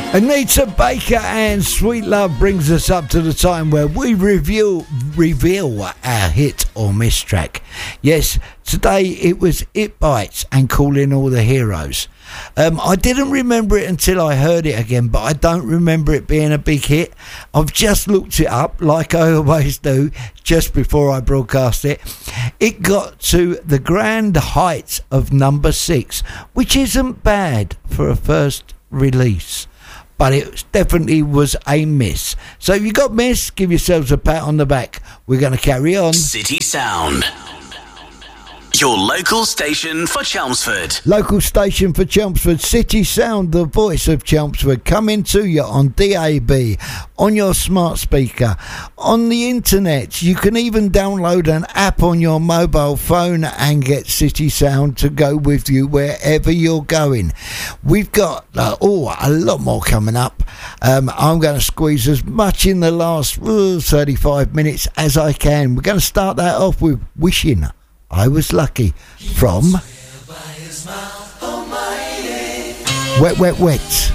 Anita Baker and Sweet Love brings us up to the time where we reveal our hit or miss track. Yes, today it was It Bites and Calling All the Heroes. I didn't remember it until I heard it again, but I don't remember it being a big hit. I've just looked it up, like I always do, just before I broadcast it. It got to the grand heights of number 6, which isn't bad for a first release. But it definitely was a miss. So if you got miss, give yourselves a pat on the back. We're going to carry on. City Sound. Your local station for Chelmsford. Local station for Chelmsford. City Sound, the voice of Chelmsford, coming to you on DAB, on your smart speaker, on the internet. You can even download an app on your mobile phone and get City Sound to go with you wherever you're going. We've got a lot more coming up. I'm going to squeeze as much in the last 35 minutes as I can. We're going to start that off with Wishing I Was Lucky from Wet Wet Wet.